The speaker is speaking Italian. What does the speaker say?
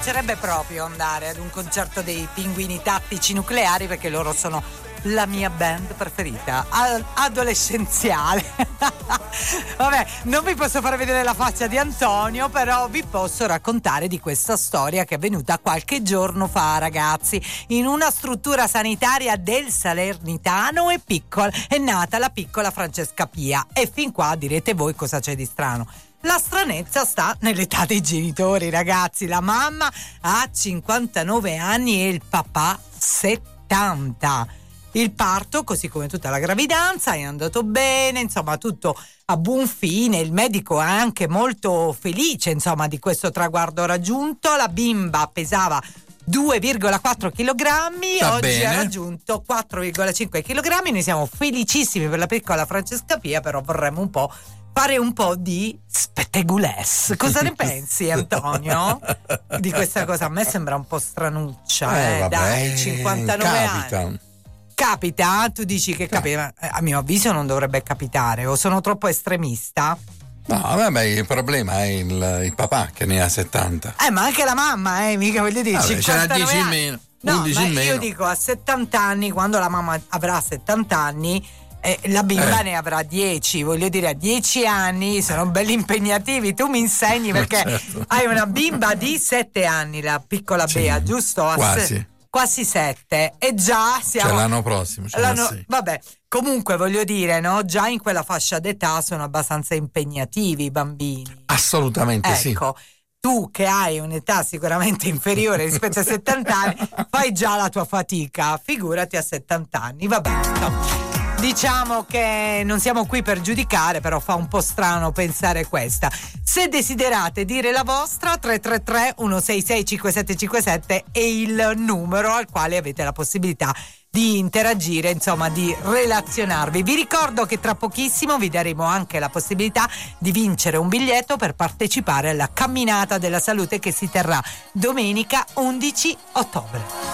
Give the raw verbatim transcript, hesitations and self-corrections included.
piacerebbe proprio andare ad un concerto dei Pinguini Tattici Nucleari, perché loro sono la mia band preferita adolescenziale. Vabbè, non vi posso far vedere la faccia di Antonio, però vi posso raccontare di questa storia che è avvenuta qualche giorno fa, ragazzi. In una struttura sanitaria del Salernitano è piccola è nata la piccola Francesca Pia, e fin qua direte voi cosa c'è di strano. La stranezza sta nell'età dei genitori, ragazzi. La mamma ha cinquantanove anni e il papà settanta. Il parto, così come tutta la gravidanza, è andato bene, insomma tutto a buon fine. Il medico è anche molto felice, insomma, di questo traguardo raggiunto. La bimba pesava due virgola quattro chilogrammi, Va oggi bene. ha raggiunto quattro virgola cinque chilogrammi. Noi siamo felicissimi per la piccola Francesca Pia, però vorremmo un po' fare un po' di spettegulesse. Cosa ne pensi, Antonio, di questa cosa? A me sembra un po' stranuccia, eh, Eh, vabbè, dai, cinquantanove capita. anni. Capita? Tu dici che capita? Eh, A mio avviso non dovrebbe capitare, o sono troppo estremista? No, vabbè, il problema è il, il papà che ne ha settanta. Eh, ma anche la mamma, eh, mica voglio dire, Vabbè, ce n'ha cinquantanove dieci in anni. meno, No, undici ma in meno. io dico a settanta anni, quando la mamma avrà settanta anni, eh, la bimba Eh. ne avrà dieci, voglio dire, a dieci anni sono belli impegnativi. Tu mi insegni perché Certo. hai una bimba di sette anni, la piccola Sì, Bea, giusto? A quasi. se- quasi sette, e già siamo Cioè l'anno prossimo, cioè L'anno- sì. vabbè, comunque voglio dire, no? Già in quella fascia d'età sono abbastanza impegnativi i bambini. Assolutamente sì. Ecco, tu che hai un'età sicuramente inferiore rispetto a settanta anni, fai già la tua fatica, figurati a settanta anni. Vabbè, no. Diciamo che non siamo qui per giudicare, però fa un po' strano pensare questa. Se desiderate dire la vostra, tre tre tre uno sei sei cinque sette cinque sette è il numero al quale avete la possibilità di interagire, insomma di relazionarvi. Vi ricordo che tra pochissimo vi daremo anche la possibilità di vincere un biglietto per partecipare alla camminata della salute che si terrà domenica undici ottobre.